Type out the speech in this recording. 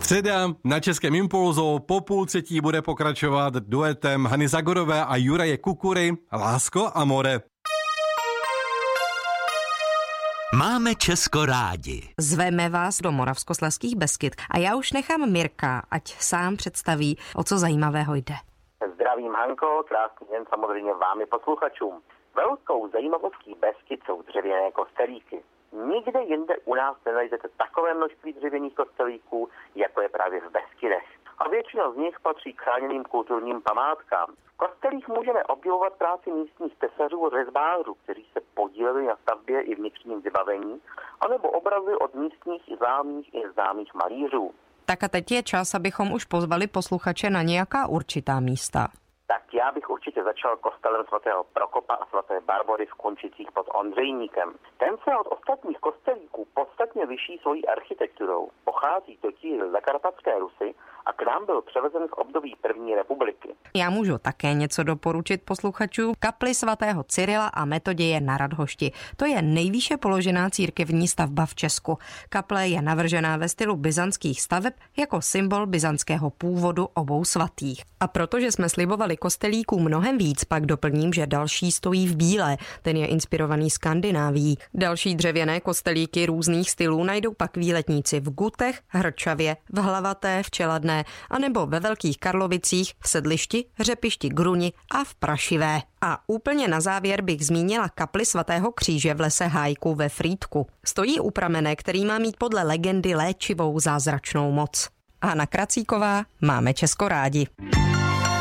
Středa na Českém Impulzu po 2:30 bude pokračovat duetem Hany Zagorové a Juraje Kukury Lásko amore. Máme Česko rádi. Zveme vás do Moravskoslezských Beskyd a já už nechám Mirka, ať sám představí, o co zajímavého jde. Zdravím, Hanko, krásný den samozřejmě vám i posluchačům. Velkou zajímavostí Beskyd jsou dřevěné kostelíky. Nikde jinde u nás nenajdete takové množství dřevěných kostelíků, jako je právě v Beskydech. A většina z nich patří k chráněným kulturním památkám. V kostelích můžeme obdivovat práci místních tesařů řezbářů, kteří se podíleli na stavbě i vnitřním vybavení, anebo obrazy od místních i známých malířů. Tak a teď je čas, abychom už pozvali posluchače na nějaká určitá místa. Tak já bych určitě začal kostelem svatého Prokopa a svaté Barbory v Končicích pod Ondřejníkem. Ten se od ostatních kostelíků podstatně liší svojí architekturou. Pochází totiž z Zakarpatské Rusy a k nám byl převezen v období první republiky. Já můžu také něco doporučit posluchačům. Kapli svatého Cyrila a Metoděje na Radhošti. To je nejvýše položená církevní stavba v Česku. Kaple je navržená ve stylu byzantských staveb jako symbol byzantského původu obou svatých. A protože jsme slibovali kostelíků mnohem víc, pak doplním, že další stojí v bílé. Ten je inspirovaný Skandinávií. Další dřevěné kostelíky různých stylů najdou pak výletníci v Gutech, Hrčavě, v Hlavaté, v Čeladné, anebo ve Velkých Karlovicích, v Sedlišti, Řepišti, Gruni a v Prašivé. A úplně na závěr bych zmínila kapli svatého Kříže v lese Hájku ve Frýdku. Stojí u pramene, který má mít podle legendy léčivou zázračnou moc. Hana Kracíková, Máme Česko rádi.